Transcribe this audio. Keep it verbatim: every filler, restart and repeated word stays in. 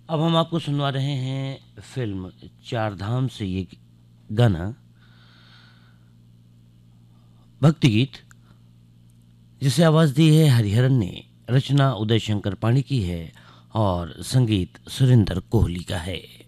अब हम आपको सुनवा रहे हैं फिल्म चार धाम से ये गाना, भक्ति गीत, जिसे आवाज दी है हरिहरन ने, रचना उदय शंकर पाणी की है और संगीत सुरेंद्र कोहली का है।